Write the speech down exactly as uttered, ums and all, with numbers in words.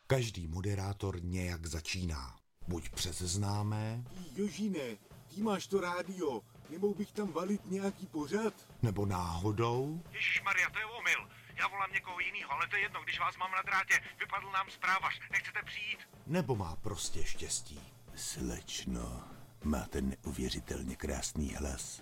Každý moderátor nějak začíná. Buď přes známé, Jožine, ty máš to rádio, nemohl bych tam valit nějaký pořad? nebo náhodou, Ježišmarja, to je omyl. Já volám někoho jinýho, ale to je jedno, když vás mám na drátě. Vypadl nám zprávař. Nechcete přijít? nebo má prostě štěstí. Slečno, máte neuvěřitelně krásný hlas.